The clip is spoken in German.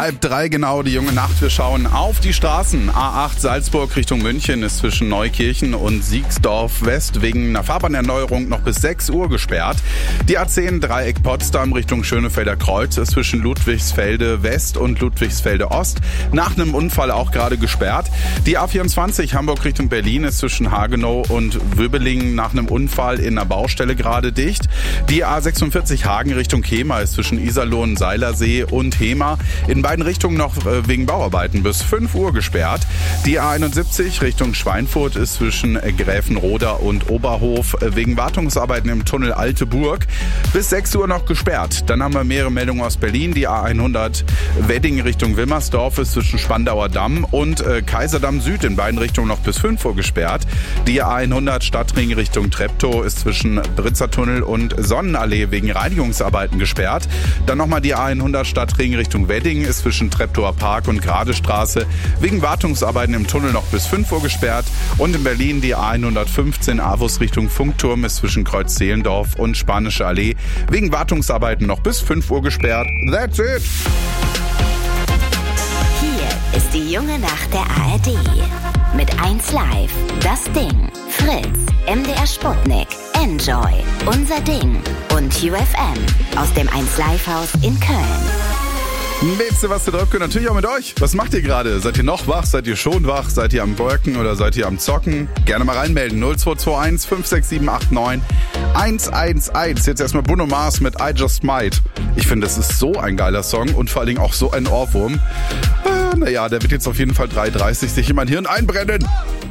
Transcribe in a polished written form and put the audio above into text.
2:30 genau, die junge Nacht. Wir schauen auf die Straßen. A8 Salzburg Richtung München ist zwischen Neukirchen und Siegsdorf West wegen einer Fahrbahnerneuerung noch bis 6 Uhr gesperrt. Die A10 Dreieck Potsdam Richtung Schönefelder Kreuz ist zwischen Ludwigsfelde West und Ludwigsfelde Ost nach einem Unfall auch gerade gesperrt. Die A24 Hamburg Richtung Berlin ist zwischen Hagenow und Wöbelingen nach einem Unfall in einer Baustelle gerade dicht. Die A46 Hagen Richtung Hemer ist zwischen Iserlohn, Seilersee und Hemer in beiden Richtungen noch wegen Bauarbeiten bis 5 Uhr gesperrt. Die A71 Richtung Schweinfurt ist zwischen Gräfenroda und Oberhof wegen Wartungsarbeiten im Tunnel Alte Burg bis 6 Uhr noch gesperrt. Dann haben wir mehrere Meldungen aus Berlin. Die A100 Wedding Richtung Wilmersdorf ist zwischen Spandauer Damm und Kaiserdamm Süd in beiden Richtungen noch bis 5 Uhr gesperrt. Die A100 Stadtring Richtung Treptow ist zwischen Britzertunnel und Sonnenallee wegen Reinigungsarbeiten gesperrt. Dann nochmal die A100 Stadtring Richtung Wedding ist zwischen Treptower Park und Gradestraße wegen Wartungsarbeiten im Tunnel noch bis 5 Uhr gesperrt. Und in Berlin die A115 Avus Richtung Funkturm ist zwischen Kreuz-Zehlendorf und Spanische Allee wegen Wartungsarbeiten noch bis 5 Uhr gesperrt. That's it! Hier ist die junge Nacht der ARD. Mit 1 Live, Das Ding, Fritz, MDR Sputnik, Enjoy, Unser Ding und UFM aus dem 1 Live Haus in Köln. Wisst ihr, was ihr drauf könnt? Natürlich auch mit euch. Was macht ihr gerade? Seid ihr noch wach? Seid ihr schon wach? Seid ihr am Worken oder seid ihr am Zocken? Gerne mal reinmelden. 0221 56789 111. Jetzt erstmal Bruno Mars mit I Just Might. Ich finde, das ist so ein geiler Song und vor allen Dingen auch so ein Ohrwurm. Naja, der wird jetzt auf jeden Fall 3:30 sich in mein Hirn einbrennen.